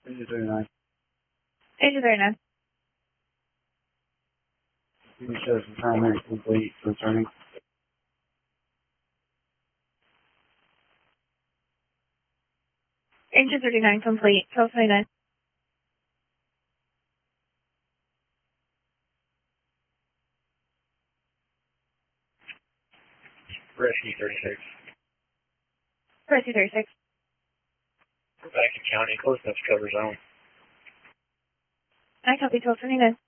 Agent 39. Agent 39. You show some primary complete concerning. Agent 39 complete. 1229. Rescue 36. Rescue 36. Back in county, close enough to cover zone. I copy 1229.